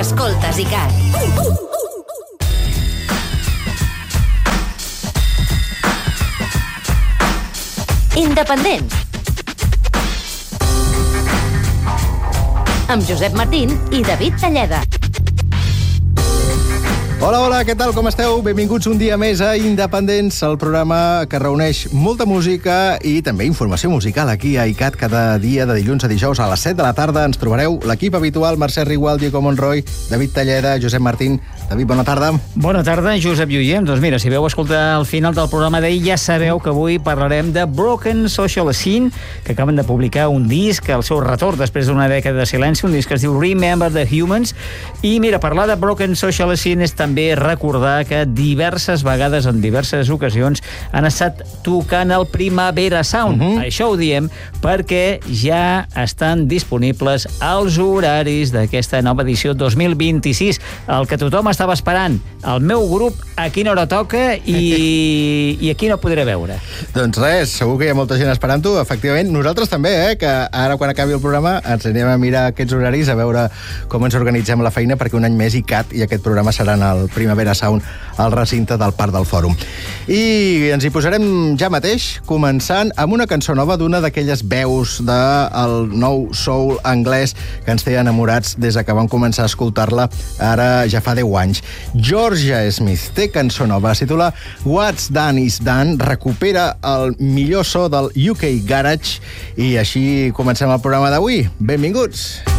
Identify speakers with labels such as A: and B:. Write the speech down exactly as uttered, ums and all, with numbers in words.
A: Escoltes ICAT. Independents. Amb Josep Martín i David Talleda.
B: Hola, hola, què tal, com esteu? Benvinguts un dia més a Independents, el programa que reuneix molta música i també informació musical aquí a ICAT cada dia de dilluns a dijous a les set de la tarda. Ens trobareu l'equip habitual, Mercè Rigual, Diego Monroy, David Talleda, Josep Martín. David, bona tarda.
C: Bona tarda, Josep Llullem. Doncs mira, si veu escoltar al final del programa d'ahir, ja sabeu que avui parlarem de Broken Social Scene, que acaben de publicar un disc, el seu retorn després d'una dècada de silenci, un disc que es diu Remember the Humans. I mira, parlar de Broken Social Scene és també recordar que diverses vegades, en diverses ocasions, han estat tocant el Primavera Sound. Uh-huh. Això ho diem perquè ja estan disponibles els horaris d'aquesta nova edició dos mil vint-i-sis, el que tothom estava esperant. El meu grup, a quina hora toca i, i aquí no podré veure.
B: Doncs res, segur que hi ha molta gent esperant-ho. Efectivament, nosaltres també, eh, que ara quan acabi el programa ens anem a mirar aquests horaris, a veure com ens organitzem la feina, perquè un any més ICAT i aquest programa seran el Primavera Sound al recinte del Parc del Fòrum. I ens hi posarem ja mateix, començant amb una cançó nova d'una d'aquelles veus del nou soul anglès que ens té enamorats des que vam començar a escoltar-la ara ja fa deu anys. Georgia Smith té cançó nova, es titula What's Done is Done, recupera el millor so del U K Garage i així comencem el programa d'avui. Benvinguts!